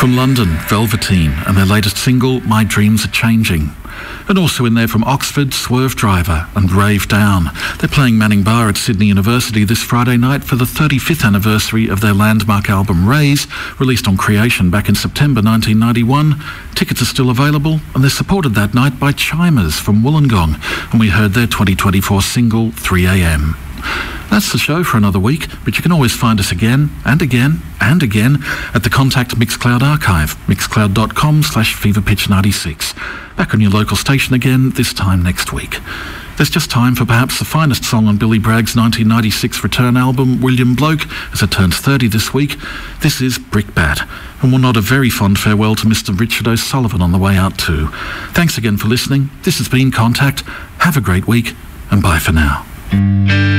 From London, Velveteen, and their latest single, My Dreams Are Changing. And also in there from Oxford, Swerve Driver and Rave Down. They're playing Manning Bar at Sydney University this Friday night for the 35th anniversary of their landmark album Raise, released on Creation back in September 1991. Tickets are still available, and they're supported that night by Chimers from Wollongong, and we heard their 2024 single 3am. That's the show for another week, but you can always find us again and again and again at the Contact Mixcloud archive, mixcloud.com/feverpitch96. Back on your local station again this time next week. There's just time for perhaps the finest song on Billy Bragg's 1996 return album, William Bloke, as it turns 30 this week. This is Brickbat, and we'll nod a very fond farewell to Mr. Richard O'Sullivan on the way out too. Thanks again for listening. This has been Contact. Have a great week, and bye for now.